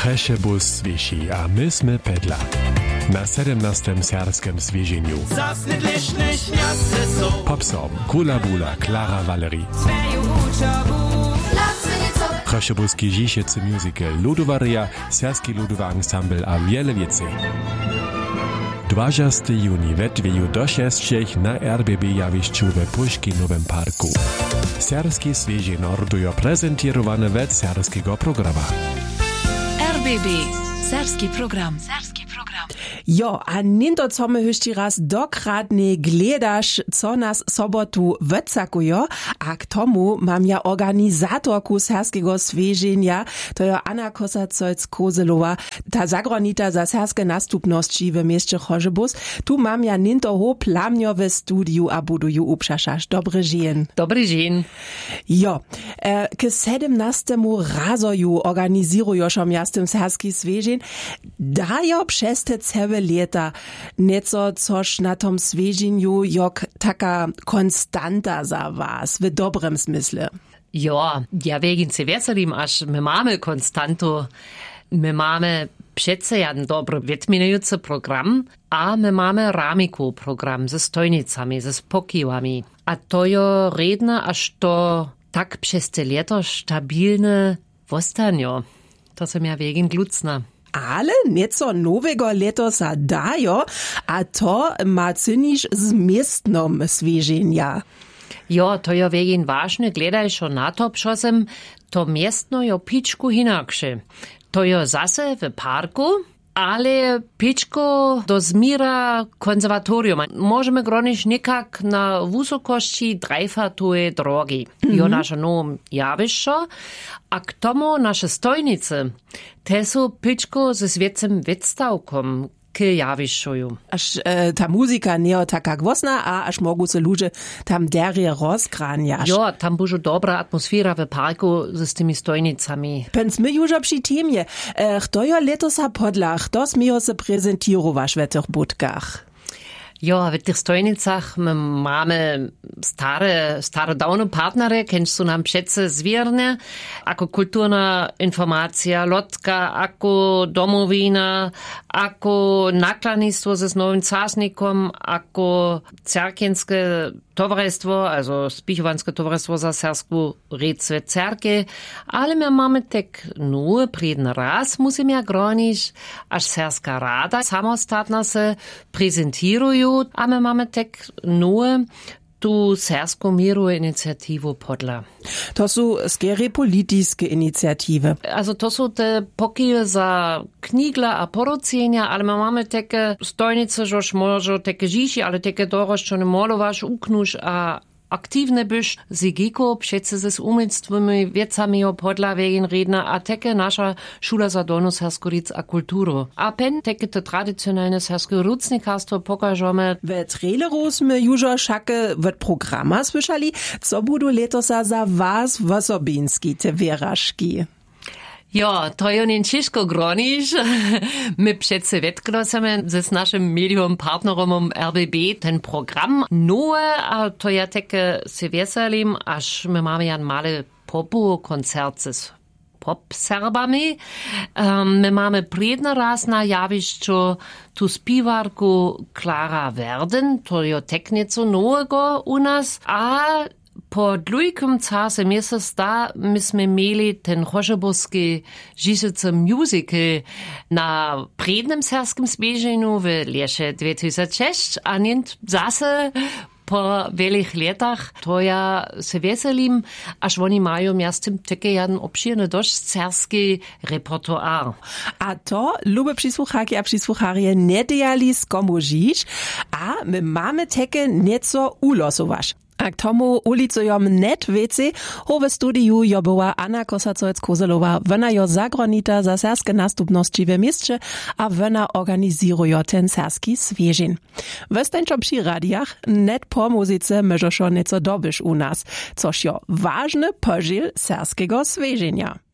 Przeszebus Zwieši a my sme Pedla. Na 17. serskim zwiezieniu. Popsom Kula Bula Klara Valerie. Przeszebuski dzisiejszy musical Ludowaria, serski ludowy ensemble a wiele więcej. 20. juni we 2:06 na RBB jawiszczu we Puszkinowym parku. Serski zwiezie nordujo prezentowane we serskiego programa. RBB, serski program. Jo, a nindo co my hyšći raz dokradne gledaš, co nas sobotu wycakujo, a k tomu mam ja organizatorku serskiego swieżenia, to je Anna Kosacojc-Kozelowa, ta zagronita za serske nastupności w mieście Chorzebus. Tu mam ja nindo ho plamniowe studiu, a budu ju upszaszasz. Dobry dzień. Dobry dzień. Jo, k 17. razoju organizujo šom jastem serski swieżeń, dajo przez te całe lata nieco coś na tom swieżeniu jak taka konstanta za was, w dobrym smysle. Ja wegen se veselim, aż my mamy konstantu. My mamy přece jeden dobry wytmieniający program, a my mamy ramiku program ze stojnicami, ze spokiwami. A to jo redne, aż to tak przez te lata stabilne wostanio. To sam ja wegen glucna. Ale nieco nowego letosa dajo, a to ma cynisz z miestnom swieżenia. Jo, to jo wegen ważne, gledaj šo na to přosem, to miestno jo pičku hinakše. To jo zase w parku, ale pičko do zmira konservatorium. Możemy gronić nikak na wysokości dreifatowej drogi. Jo nasze nowe jawišćo, a k tomu nasze stojnice, te su pičko ze svecem vedstavkom k jawišću. Aż ta muzika neo taka głosna, a aż mogu se ludzie tam derje rozgranjaš. Jo, tam bužu dobra atmosfera w parku z tymi stojnicami. Pens my już przy temie. Kto jo letosa podla, kto smiejo se prezentirowaš w tych budkach? Jo, w tych stojnicach my mamy stare dawne partnery, kennst du nam přece zwierne, ako kulturna informacja, lotka, ako domowina, ako nakladnictwo ze Nowym Cásnikom, ako cerkienskie towarzystwo, also spichowanskie towarzystwo za sersku recve cerke, ale my mamy tak nur predny raz, musimy ja gronić, aż serska rada samostatna se prezentiruju, a my mamy tak nur tu sersku miru inicjativu podla. To su skere politiskie inicjative. Also to su te pokije za knigla a porucenja, ale my mamy takie stojnice, žož može takie žiši, ale takie dorož, čo ne molovaš, uknuš a aktywne byś zigiko przece ze umiejętnościami, wiecami podla wegen redna, a takie nasza szula za donu serskoric a kulturu. A pen takie te tradycjonalne sersko rucnikarstwo pokażemy. W traileru sme jużo szake w programa słyszeli, co budu letosa za was w osobinski te wierażki. Jo, to jo nie ciężko gronisz. My przece wetknosimy z naszym medium partnerom RBB ten program nowe, a to ja takie se weselim, aż my mamy jan male popu koncert z pop-serbami. My mamy predny raz na jawišću tu spivarku Klara Werden, to jo tek nieco nowego u nas, a po dlujkim czasie miesiąc myśmy mieli ten chorzebuski życzycy musical na prednym serskim zwierzeniu w lesie 2006, a nie zase po wielich latach, to ja se weselim, aż oni mają miastem takie jeden obszirny dość serski repertoar. A to, lube przysłuchaki a przysłucharie, nie dejali skomu žiš, a my mamy takie nieco ulosowaš. A k tomu ulicujom net veci, ho v studiu jo była Anna Kosacojc-Kozelowa, wona jo zagronita za serske nastupnosti w mieście, a wona organizujo ten serski swieżin. Westańczo przy radiach net po muzyce myżo nieco dobysz u nas, což jo ważny podziel serskiego swieżenia.